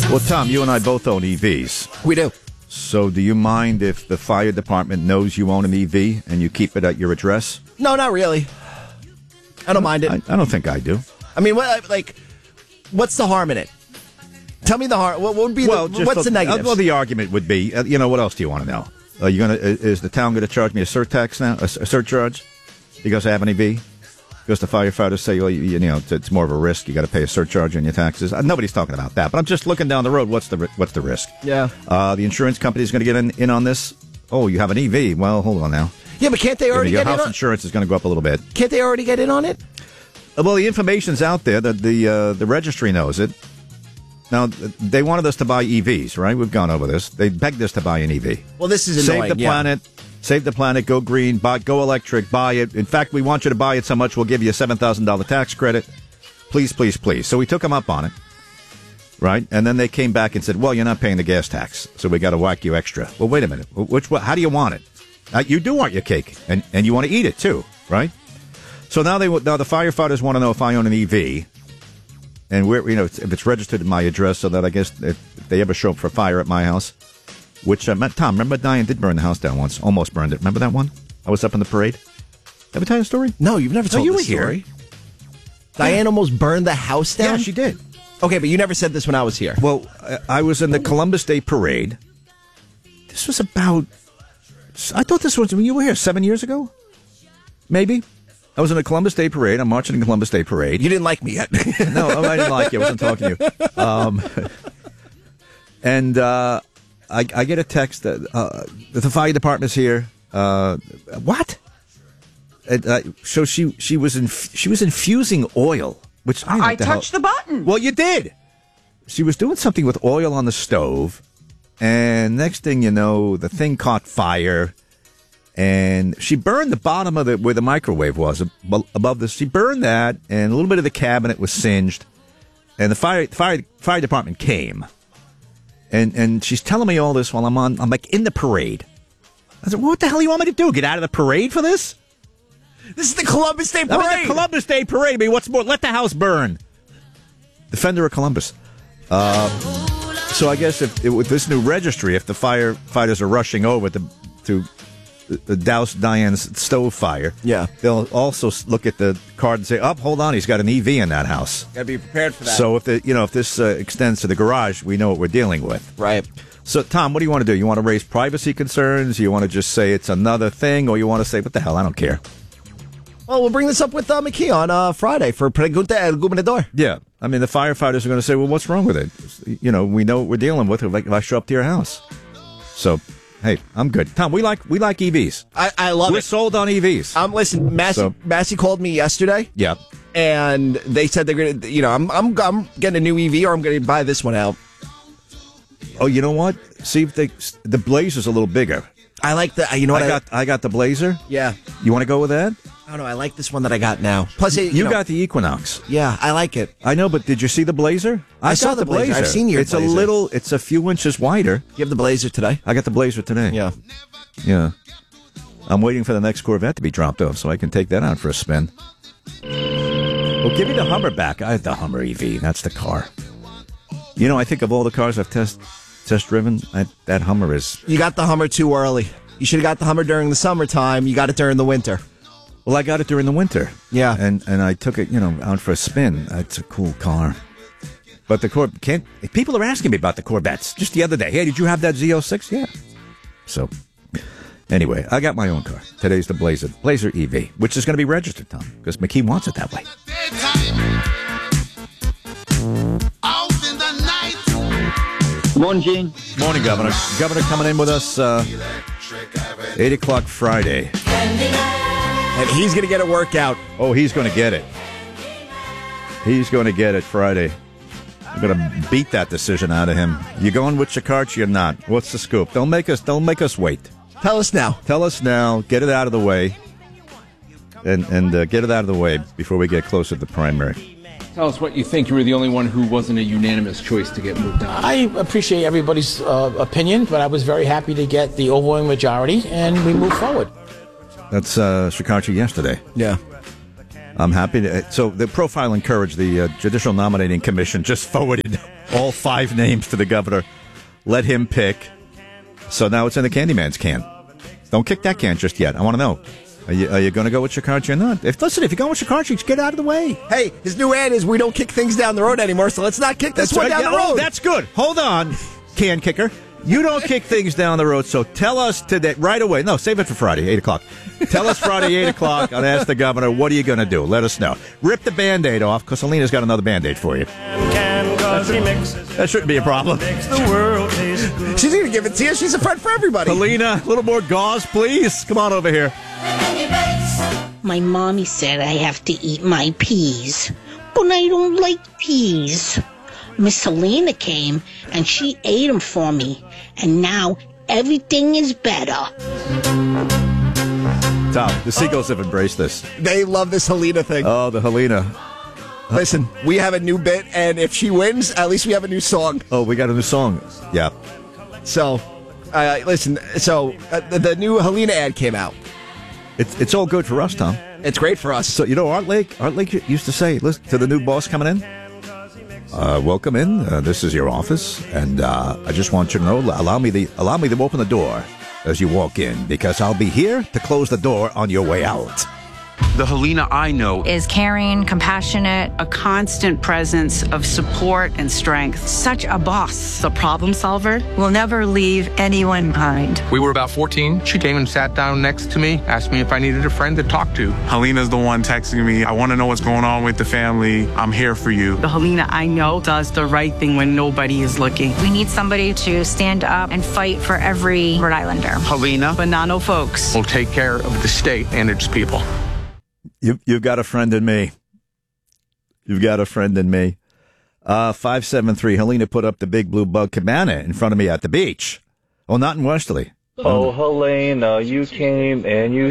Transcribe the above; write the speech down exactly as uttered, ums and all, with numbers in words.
Well, Tom, you and I both own E Vs. We do. So do you mind if the fire department knows you own an E V and you keep it at your address? No, not really. I don't mind it. I, I don't think I do. I mean, what, like, what's the harm in it? Tell me the harm. What would be well, the, what's the, the negative? Well, the argument would be, uh, you know, what else do you want to know? Are you gonna? Is the town going to charge me a surtax now? A, a surcharge because I have an E V? Because the firefighters say, well, you, you know, it's, it's more of a risk. You got to pay a surcharge on your taxes. Uh, nobody's talking about that. But I'm just looking down the road. What's the what's the risk? Yeah. Uh, the insurance company is going to get in, in on this. Oh, you have an E V? Well, hold on now. Yeah, but can't they already your get house in on insurance is going to go up a little bit. Can't they already get in on it? Uh, well, the information's out there. That the uh, the registry knows it. Now, they wanted us to buy E Vs, right? We've gone over this. They begged us to buy an E V. Well, this is annoying. Save the yeah. planet. Save the planet. Go green. Buy, go electric. Buy it. In fact, we want you to buy it so much we'll give you a seven thousand dollars tax credit. Please, please, please. So we took them up on it, right? And then they came back and said, well, you're not paying the gas tax, so we got to whack you extra. Well, wait a minute. Which? How do you want it? Uh, you do want your cake, and, and you want to eat it, too, right? So now they now the firefighters want to know if I own an E V. And where, you know, if it's registered in my address, so that I guess if they ever show up for fire at my house, which, uh, Tom, remember Diane did burn the house down once, almost burned it. Remember that one? I was up in the parade. Ever tell you the story? No, you've never told oh, you this were story. Here. Diane yeah. almost burned the house down? Yeah, she did. Okay, but you never said this when I was here. Well, I was in the Columbus Day Parade. This was about, I thought this was when you were here, seven years ago? Maybe? I was in a Columbus Day Parade. I'm marching in Columbus Day Parade. You didn't like me yet. No, I didn't like you. I wasn't talking to you. Um, and uh, I, I get a text that, uh, that the fire department's here. Uh, what? And, uh, so she she was in, she was infusing oil, which I, I touched the button. Well, you did. She was doing something with oil on the stove, and next thing you know, the thing caught fire. And she burned the bottom of the where the microwave was above this. She burned that, and a little bit of the cabinet was singed. And the fire fire fire department came, and and she's telling me all this while I'm on. I'm like in the parade. I said, "What the hell do you want me to do? Get out of the parade for this? This is the Columbus Day Parade. I'm in the Columbus Day Parade. I mean, what's more? Let the house burn. Defender of Columbus." Uh, so I guess if with this new registry, if the firefighters are rushing over to to douse Diane's stove fire. Yeah. They'll also look at the card and say, oh, hold on, he's got an E V in that house. Got to be prepared for that. So if the, you know, if this uh, extends to the garage, we know what we're dealing with. Right. So, Tom, what do you want to do? You want to raise privacy concerns? You want to just say it's another thing? Or you want to say, what the hell, I don't care? Well, we'll bring this up with uh, McKee on uh, Friday for Pregunta El Gobernador. Yeah. I mean, the firefighters are going to say, well, what's wrong with it? You know, we know what we're dealing with if I, if I show up to your house. So... Hey, I'm good. Tom, we like we like E Vs. I, I love We're it. We're sold on E Vs. Um, listen, Massey, so. Massey called me yesterday. Yeah. And they said they're going to, you know, I'm, I'm I'm getting a new E V or I'm going to buy this one out. Oh, you know what? See if they, the Blazer's a little bigger. I like the, you know what? I got I got the Blazer. Yeah. You want to go with that? I don't know. I like this one that I got now. Plus, it, you, you know, got the Equinox. Yeah, I like it. I know, but did you see the Blazer? I, I saw the Blazer. Blazer. I've seen your It's Blazer. a little, it's a few inches wider. You have the Blazer today? I got the Blazer today. Yeah. Yeah. I'm waiting for the next Corvette to be dropped off so I can take that out for a spin. Well, give me the Hummer back. I have the Hummer E V. That's the car. You know, I think of all the cars I've test test driven, I, that Hummer is... You got the Hummer too early. You should have got the Hummer during the summertime. You got it during the winter. Well, I got it during the winter. Yeah. And and I took it, you know, out for a spin. It's a cool car. But the Cor can't... People are asking me about the Corvettes. Just the other day. Hey, did you have that Z oh six? Yeah. So, anyway, I got my own car. Today's the Blazer. Blazer E V, which is going to be registered, Tom, because McKee wants it that way. Morning, Gene. Morning, Governor. Governor coming in with us uh, eight o'clock Friday. And he's going to get a workout. Oh, he's going to get it. He's going to get it Friday. I'm going to beat that decision out of him. You going with Chikarch? You're not. What's the scoop? Don't make us. Don't make us wait. Tell us now. Tell us now. Get it out of the way, and and uh, get it out of the way before we get closer to the primary. Tell us what you think. You were the only one who wasn't a unanimous choice to get moved on. I appreciate everybody's uh, opinion, but I was very happy to get the overwhelming majority, and we moved forward. That's uh, Chikarchi yesterday. Yeah. I'm happy to. So the Profile and Courage, the uh, Judicial Nominating Commission, just forwarded all five names to the governor. Let him pick. So now it's in the Candyman's can. Don't kick that can just yet. I want to know. Are you, are you going to go with Shekarchi or not? If Listen, if you're going with Shekarchi, just get out of the way. Hey, his new ad is we don't kick things down the road anymore, so let's not kick this That's one right. down Yeah, the road. oh, that's good. Hold on, can kicker. You don't kick things down the road, so tell us today, right away. No, save it for Friday, eight o'clock. Tell us Friday, eight o'clock on Ask the Governor, what are you going to do? Let us know. Rip the Band-Aid off, because Alina's got another Band-Aid for you. That shouldn't be a problem. She's going to give it to you. She's a friend for everybody. Alina, a little more gauze, please. Come on over here. My mommy said I have to eat my peas, but I don't like peas. Miss Selena came, and she ate them for me, and now everything is better. Tom, the Seagulls have embraced this. They love this Helena thing. Oh, the Helena. Listen, we have a new bit, and if she wins, at least we have a new song. Oh, we got a new song. Yeah. So, uh, listen, so uh, the, the new Helena ad came out. It's it's all good for us, Tom. It's great for us. So, you know, Art Lake, Art Lake used to say, listen to the new boss coming in. Uh, welcome in. Uh, this is your office, and uh, I just want you to know, allow me the allow me to open the door as you walk in, because I'll be here to close the door on your way out. The Helena I know is caring, compassionate, a constant presence of support and strength. such a boss, A problem solver. will never leave anyone behind. We were about fourteen. She came and sat down next to me, asked me if I needed a friend to talk to. Helena's the one texting me, I want to know what's going on with the family. I'm here for you. The Helena I know does the right thing when nobody is looking. We need somebody to stand up and fight for every Rhode Islander. Helena Bonanno folks. Will take care of the state and its people. You, you've got a friend in me. You've got a friend in me. Uh, five seven three, Helena put up the big blue bug cabana in front of me at the beach. Oh, not in Westerly. Oh, Helena, you came and you